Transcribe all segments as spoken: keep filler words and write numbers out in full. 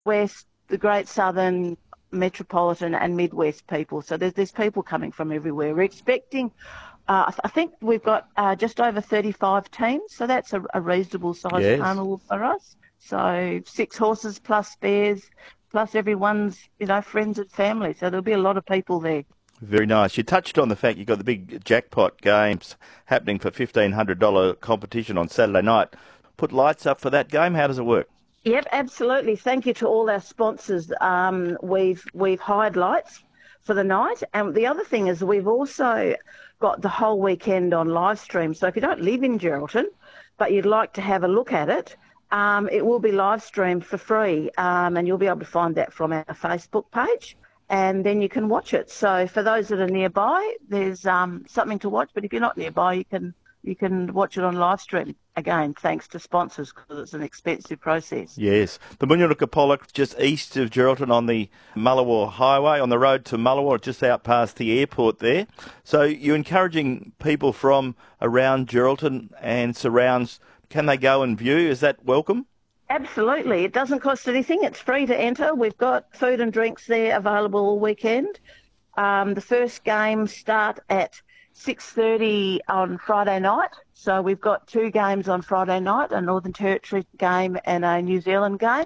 West, the Great Southern, Metropolitan and Midwest people. So there's there's people coming from everywhere. We're expecting, uh, I, th- I think we've got uh, just over thirty-five teams, so that's a, a reasonable sized Yes. carnival for us. So six horses plus spares, plus everyone's, you know, friends and family. So there'll be a lot of people there. Very nice. You touched on the fact you've got the big jackpot games happening for fifteen hundred dollars competition on Saturday night. Put lights up for that game. How does it work? Yep, absolutely. Thank you to all our sponsors. Um, we've we've hired lights for the night, and the other thing is we've also got the whole weekend on live stream. So if you don't live in Geraldton, but you'd like to have a look at it, um, it will be live streamed for free, um, and you'll be able to find that from our Facebook page, and then you can watch it. So for those that are nearby, there's um, something to watch. But if you're not nearby, you can you can watch it on live stream. Again, thanks to sponsors, because it's an expensive process. Yes. The Munyuruka Polo, just east of Geraldton on the Mullawar Highway, on the road to Mullawar, just out past the airport there. So you're encouraging people from around Geraldton and surrounds, can they go and view? Is that welcome? Absolutely. It doesn't cost anything. It's free to enter. We've got food and drinks there available all weekend. Um, the first games start at six thirty on Friday night. So we've got two games on Friday night, a Northern Territory game and a New Zealand game.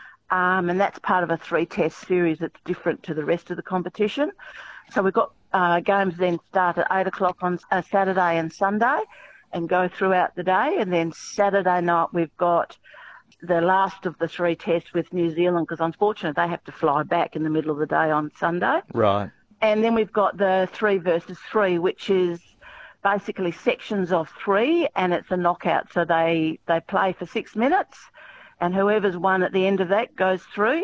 Um, and that's part of a three-test series that's different to the rest of the competition. So we've got uh, games then start at eight o'clock on uh, Saturday and Sunday and go throughout the day. And then Saturday night we've got the last of the three tests with New Zealand, because unfortunately they have to fly back in the middle of the day on Sunday. Right. And then we've got the three versus three, which is basically sections of three, and it's a knockout. So they, they play for six minutes, and whoever's won at the end of that goes through.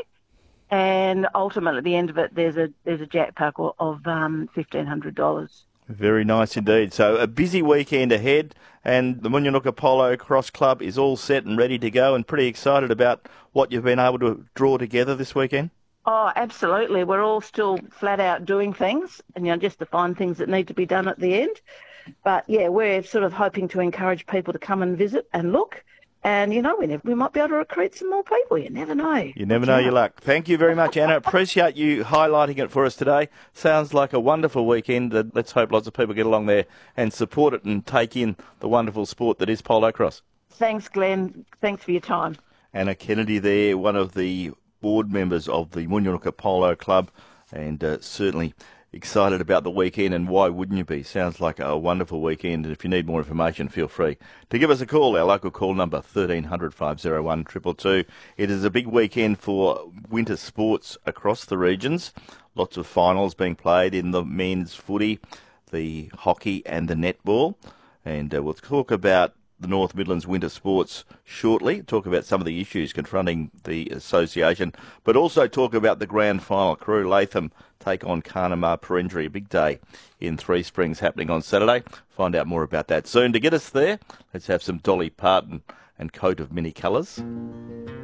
And ultimately, at the end of it, there's a there's a jackpot of, of um, fifteen hundred dollars. Very nice indeed. So a busy weekend ahead, and the Munyunuka Polo Cross Club is all set and ready to go, and pretty excited about what you've been able to draw together this weekend. Oh, absolutely. We're all still flat out doing things, and you know, just to find things that need to be done at the end. But yeah, we're sort of hoping to encourage people to come and visit and look. And, you know, we, never, we might be able to recruit some more people. You never know. You never know your luck. Thank you very much, Anna. Appreciate you highlighting it for us today. Sounds like a wonderful weekend. Let's hope lots of people get along there and support it and take in the wonderful sport that is polo cross. Thanks, Glenn. Thanks for your time. Anna Kennedy there, one of the board members of the Munyunuka Polo Club, and uh, certainly excited about the weekend, and why wouldn't you be? Sounds like a wonderful weekend, and if you need more information, feel free to give us a call. Our local call number, thirteen hundred, five oh one, two two two. It is a big weekend for winter sports across the regions. Lots of finals being played in the men's footy, the hockey and the netball, and uh, we'll talk about the North Midlands winter sports shortly, talk about some of the issues confronting the association, but also talk about the grand final. Carew Latham take on Carnamah Perenjori, a big day in Three Springs happening on Saturday. Find out more about that soon. To get us there, let's have some Dolly Parton and Coat of Many Colours.